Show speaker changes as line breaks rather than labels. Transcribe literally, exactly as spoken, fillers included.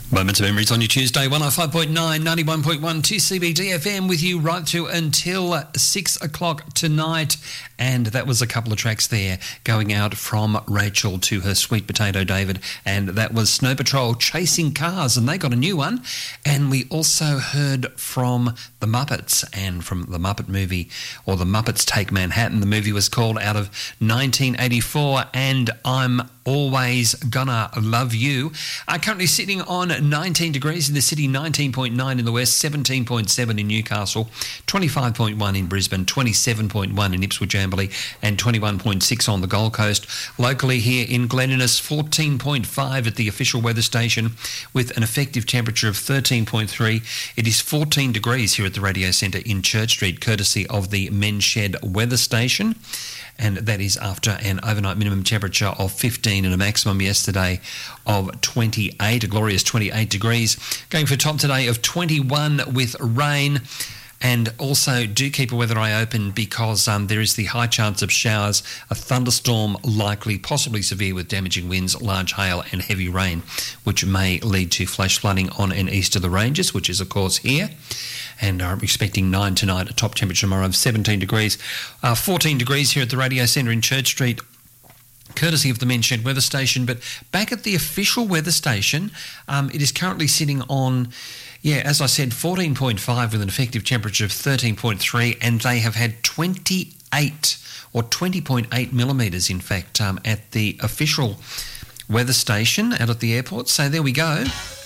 Moments of Memories on your Tuesday, one oh five point nine, ninety-one point one, two C B D F M with you right through until six o'clock tonight. And that was a couple of tracks there going out from Rachel to her sweet potato David. And that was Snow Patrol, Chasing Cars, and they got a new one. And we also heard from the Muppets and from the Muppet movie, or the Muppets Take Manhattan. The movie was called out of nineteen eighty-four, and I'm Always Gonna Love You. Uh, currently sitting on nineteen degrees in the city, nineteen point nine in the west, seventeen point seven in Newcastle, twenty-five point one in Brisbane, twenty-seven point one in Ipswich Amberley, and twenty-one point six on the Gold Coast. Locally here in Glen Innes, fourteen point five at the official weather station with an effective temperature of thirteen point three. It is fourteen degrees here at the Radio Centre in Church Street, courtesy of the Men's Shed weather station. And that is after an overnight minimum temperature of fifteen and a maximum yesterday of twenty-eight, a glorious twenty-eight degrees. Going for a top today of twenty-one with rain. And also do keep a weather eye open because um, there is the high chance of showers, a thunderstorm likely, possibly severe with damaging winds, large hail and heavy rain, which may lead to flash flooding on and east of the ranges, which is of course here. And I'm expecting nine tonight, a top temperature tomorrow of seventeen degrees. Uh, fourteen degrees here at the Radio Centre in Church Street, courtesy of the Men's Shed weather station. But back at the official weather station, um, it is currently sitting on, yeah, as I said, fourteen point five with an effective temperature of thirteen point three, and they have had twenty-eight or twenty point eight millimetres, in fact, um, at the official weather station out at the airport. So there we go.